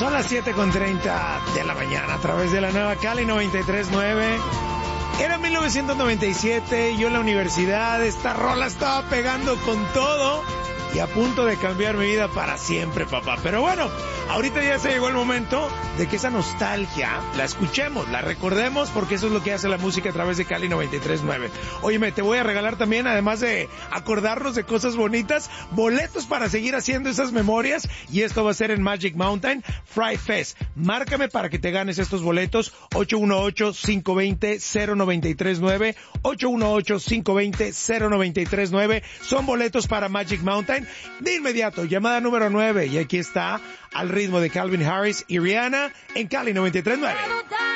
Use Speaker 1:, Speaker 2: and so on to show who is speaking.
Speaker 1: Son las 7:30 de la mañana a través de la nueva Cali 93.9. Era 1997, yo en la universidad, esta rola estaba pegando con todo y a punto de cambiar mi vida para siempre, papá. Pero bueno, ahorita ya se llegó el momento de que esa nostalgia la escuchemos, la recordemos, porque eso es lo que hace la música a través de Cali 93.9. Óyeme, te voy a regalar también, además de acordarnos de cosas bonitas, boletos para seguir haciendo esas memorias, y esto va a ser en Magic Mountain Fry Fest. Márcame para que te ganes estos boletos, 818-520-0939, 818-520-0939. Son boletos para Magic Mountain. De inmediato, llamada número 9, y aquí está, al ritmo de Calvin Harris y Rihanna, en Cali 93.9.